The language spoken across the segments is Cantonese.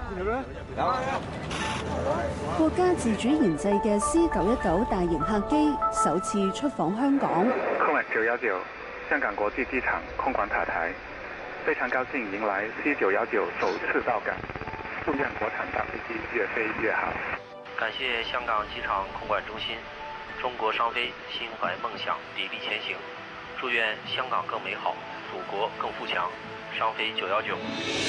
國家自主研製嘅 C919大型客機首次出訪香港。 空管919香港國際機場空管塔台，非常高興迎來 C919首次到港，祝願國產大飛機越飛越好。 感謝香港機場空管中心，中國商飛心懷夢想，砥砺前行。祝願香港更美好，祖國更富強。商飛919。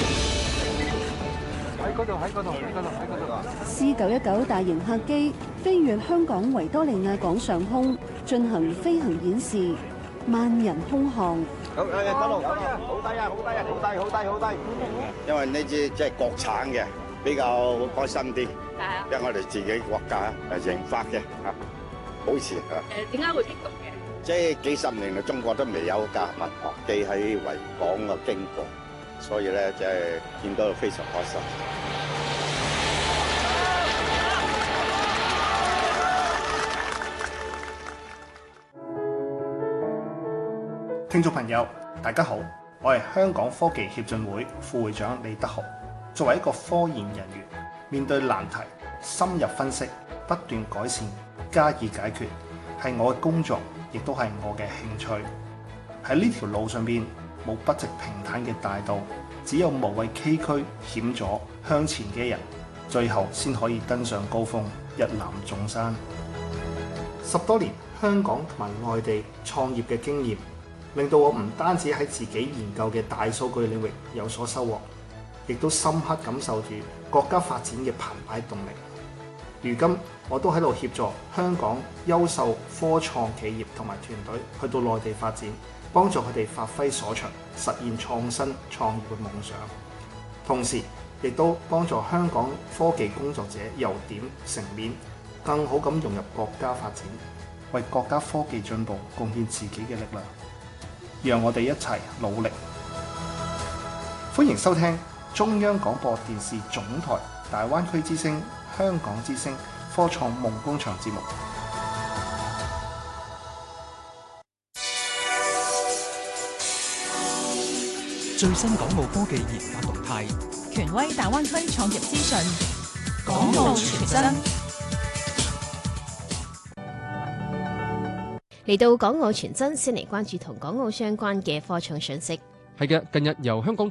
喺嗰度。 C919大型客機飛越香港維多利亞港上空，進行飛行演示，萬人空巷。 好低啊！ 因為呢支即係國產嘅，比較開心啲。因為我哋自己國家研發嘅嚇，保持嚇。 點解會激動嘅？ 即係幾十年嚟，中國都未有架民航機喺維港嘅經過，所以咧即係見到非常開心。 聽眾朋友，大家好，我係香港科技協進會副會長李德豪。作為一個科研人員，面對難題，深入分析，不斷改善，加以解決，係我嘅工作，亦都係我嘅興趣。喺呢條路上邊，冇不直平坦嘅大道，只有無畏崎嶇險阻向前嘅人，最後先可以登上高峰，一覽眾山。10多年香港同埋外地創業嘅經驗，令到我唔單止喺自己研究嘅大數據領域有所收穫，亦都深刻感受住國家發展嘅澎湃動力。如今我都喺度協助香港優秀科創企業同埋團隊去到內地發展，幫助佢哋發揮所長，實現創新創業嘅夢想。同時亦都幫助香港科技工作者由點成面，更好咁融入國家發展，為國家科技進步貢獻自己嘅力量。讓我哋一齊努力。歡迎收聽中央廣播電視總台大灣區之聲、香港之聲科創夢工場節目。 最新港澳科技研發動態， 權威大灣區創業資訊， 港澳全真。 嚟到港澳全真，先嚟關注同港澳相關嘅科創訊息。 係嘅，近日由香港